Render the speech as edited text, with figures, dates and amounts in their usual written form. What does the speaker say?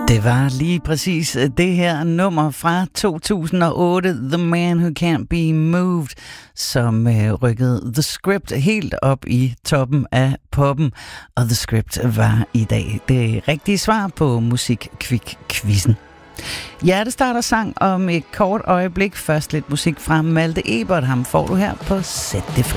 Det var lige præcis det her nummer fra 2008, The Man Who Can't Be Moved, som rykkede The Script helt op i toppen af poppen. Og The Script var i dag det rigtige svar på Musikquizzen. Hjertestarter sang om et kort øjeblik. Først lidt musik fra Malte Ebert. Ham får du her på Sæt det fri.